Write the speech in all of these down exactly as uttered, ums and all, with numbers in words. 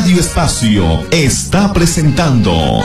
Radio Espacio está presentando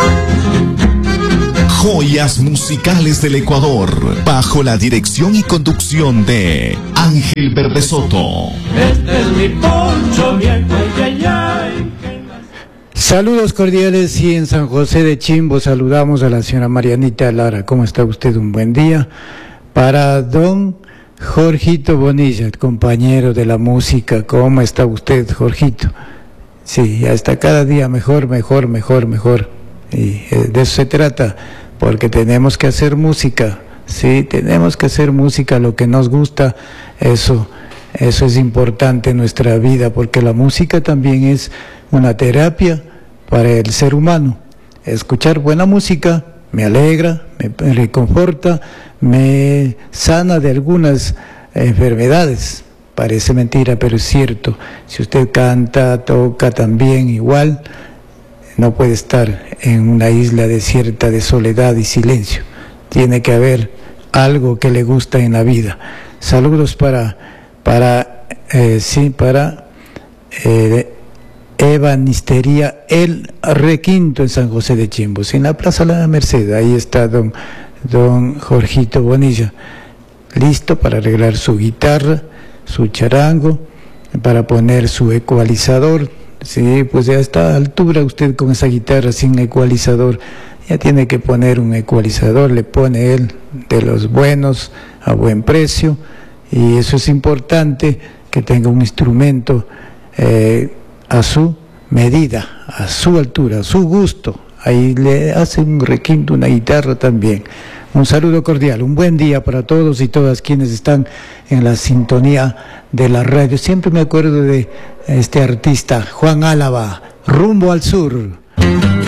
Joyas Musicales del Ecuador, bajo la dirección y conducción de Ángel Verdesoto. Este es mi poncho viejo, ay, ay, ay. Saludos cordiales, y en San José de Chimbo saludamos a la señora Marianita Lara. ¿Cómo está usted? Un buen día. Para don Jorgito Bonilla, compañero de la música. ¿Cómo está usted, Jorgito? Sí, ya está cada día mejor, mejor, mejor, mejor. Y de eso se trata, porque tenemos que hacer música. Sí, tenemos que hacer música, lo que nos gusta. Eso, eso es importante en nuestra vida, porque la música también es una terapia para el ser humano. Escuchar buena música me alegra, me reconforta, me sana de algunas enfermedades. Parece mentira, pero es cierto. Si usted canta, toca también igual, no puede estar en una isla desierta de soledad y silencio. Tiene que haber algo que le gusta en la vida. Saludos para, para, eh, sí, para eh, Ebanistería El Requinto en San José de Chimbos, en la Plaza La Merced. Ahí está don, don Jorgito Bonilla, listo para arreglar su guitarra, su charango, para poner su ecualizador. Sí, pues ya a esta altura usted con esa guitarra sin ecualizador, ya tiene que poner un ecualizador, le pone él de los buenos, a buen precio, y eso es importante, que tenga un instrumento eh, a su medida, a su altura, a su gusto. Ahí le hace un requinto, una guitarra también. Un saludo cordial, un buen día para todos y todas quienes están en la sintonía de la radio. Siempre me acuerdo de este artista, Juan Álava, Rumbo al Sur.